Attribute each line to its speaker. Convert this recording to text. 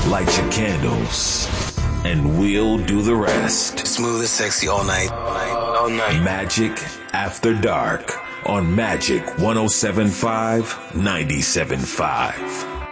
Speaker 1: Light your candles, and we'll do the rest.
Speaker 2: Smooth and sexy all night. All night.
Speaker 1: Magic After Dark on Magic 107.5, 97.5.